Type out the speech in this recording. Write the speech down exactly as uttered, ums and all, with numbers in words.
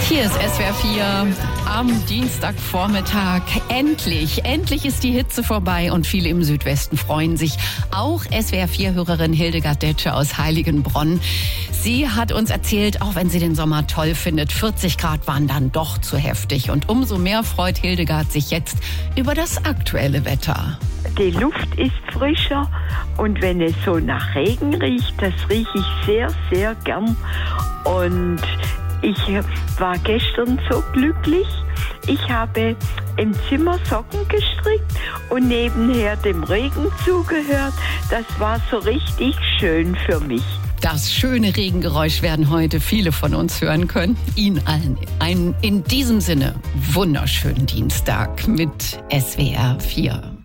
Hier ist S W R vier am Dienstagvormittag. Endlich, endlich ist die Hitze vorbei und viele im Südwesten freuen sich. Auch S W R vier-Hörerin Hildegard Detsche aus Heiligenbronn. Sie hat uns erzählt, auch wenn sie den Sommer toll findet, vierzig Grad waren dann doch zu heftig. Und umso mehr freut Hildegard sich jetzt über das aktuelle Wetter. Die Luft ist frischer und wenn es so nach Regen riecht, das rieche ich sehr, sehr gern. Und ich war gestern so glücklich. Ich habe im Zimmer Socken gestrickt und nebenher dem Regen zugehört. Das war so richtig schön für mich. Das schöne Regengeräusch werden heute viele von uns hören können. Ihnen allen einen in diesem Sinne wunderschönen Dienstag mit S W R vier.